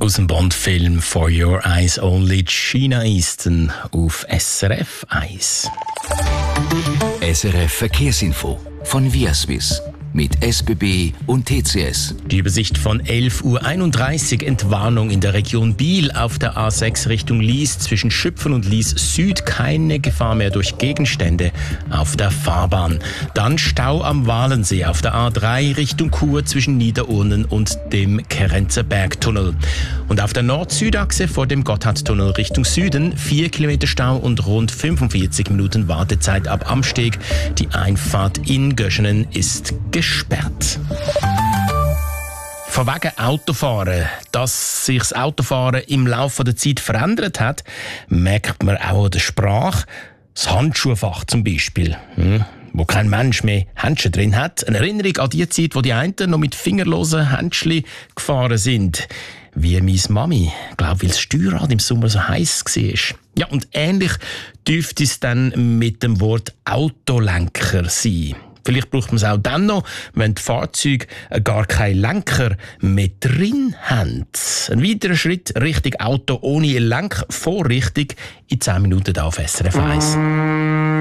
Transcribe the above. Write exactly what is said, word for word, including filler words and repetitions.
Aus dem Bond-Film «For Your Eyes Only», China Easton auf S R F eins. S R F Verkehrsinfo von Viaswiss mit S B B und T C S. Die Übersicht von elf Uhr einunddreißig, Entwarnung in der Region Biel auf der A sechs Richtung Lies zwischen Schüpfen und Lies Süd, keine Gefahr mehr durch Gegenstände auf der Fahrbahn. Dann Stau am Walensee auf der A drei Richtung Chur zwischen Niederurnen und dem Kerenzer Bergtunnel. Und auf der Nord-Süd-Achse vor dem Gotthardtunnel Richtung Süden vier Kilometer Stau und rund fünfundvierzig Minuten Wartezeit ab Amsteg. Die Einfahrt in Göschenen ist gesperrt. Von wegen Autofahren. Dass sich das Autofahren im Laufe der Zeit verändert hat, merkt man auch an der Sprache. Das Handschuhfach zum Beispiel, hm, wo kein Mensch mehr Handschuhe drin hat. Eine Erinnerung an die Zeit, wo die einen noch mit fingerlosen Händchen gefahren sind. Wie meine Mami, glaube, weil das Steuerrad im Sommer so heiß war. Ja, und ähnlich dürfte es dann mit dem Wort Autolenker sein. Vielleicht braucht man es auch dann noch, wenn die Fahrzeuge gar keinen Lenker mehr drin haben. Ein weiterer Schritt Richtung Auto ohne Lenkvorrichtung in zehn Minuten auf S R F eins.